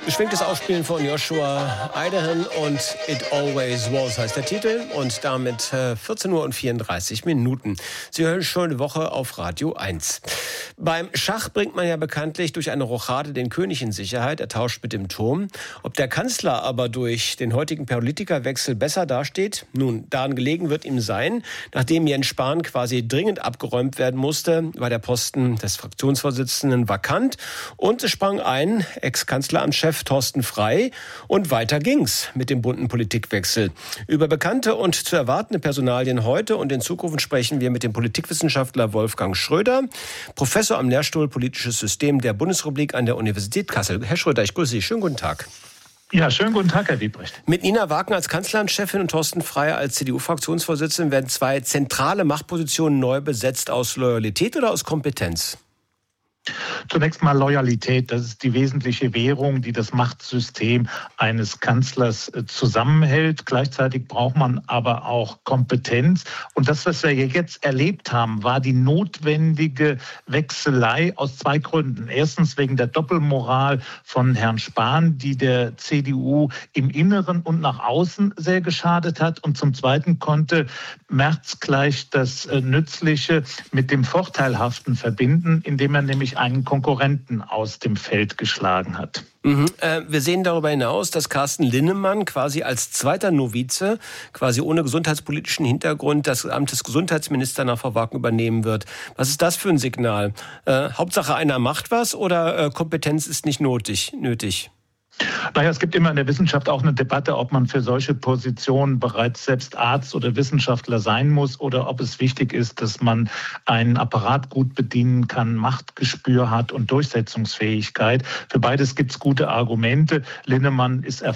Beschwingtes Aufspielen von Joshua Eidahan und It Always Was heißt der Titel und damit 14:34 Uhr. Sie hören Schöne Woche auf Radio 1. Beim Schach bringt man ja bekanntlich durch eine Rochade den König in Sicherheit, er tauscht mit dem Turm. Ob der Kanzler aber durch den heutigen Politikerwechsel besser dasteht? Nun, daran gelegen wird ihm sein, nachdem Jens Spahn quasi dringend abgeräumt werden musste, war der Posten des Fraktionsvorsitzenden vakant und es sprang ein Ex-Kanzleramtschef Thorsten Frey und weiter ging's mit dem bunten Politikwechsel. Über bekannte und zu erwartende Personalien heute und in Zukunft sprechen wir mit dem Politikwissenschaftler Wolfgang Schröder, Professor am Lehrstuhl Politisches System der Bundesrepublik an der Universität Kassel. Herr Schröder, ich grüße Sie. Schönen guten Tag. Ja, schönen guten Tag, Herr Wiebrecht. Mit Nina Wagner als Kanzleramtschefin und Thorsten Frey als CDU-Fraktionsvorsitzenden werden zwei zentrale Machtpositionen neu besetzt. Aus Loyalität oder aus Kompetenz? Zunächst mal Loyalität, das ist die wesentliche Währung, die das Machtsystem eines Kanzlers zusammenhält. Gleichzeitig braucht man aber auch Kompetenz. Und das, was wir jetzt erlebt haben, war die notwendige Wechselei aus zwei Gründen. Erstens wegen der Doppelmoral von Herrn Spahn, die der CDU im Inneren und nach außen sehr geschadet hat. Und zum Zweiten konnte Merz gleich das Nützliche mit dem Vorteilhaften verbinden, indem er nämlich einen Konkurrenten aus dem Feld geschlagen hat. Wir sehen darüber hinaus, dass Carsten Linnemann quasi als zweiter Novize, quasi ohne gesundheitspolitischen Hintergrund, das Amt des Gesundheitsministers nach Frau Wagner übernehmen wird. Was ist das für ein Signal? Hauptsache einer macht was oder Kompetenz ist nicht nötig? Naja, es gibt immer in der Wissenschaft auch eine Debatte, ob man für solche Positionen bereits selbst Arzt oder Wissenschaftler sein muss oder ob es wichtig ist, dass man einen Apparat gut bedienen kann, Machtgespür hat und Durchsetzungsfähigkeit. Für beides gibt es gute Argumente. Linnemann ist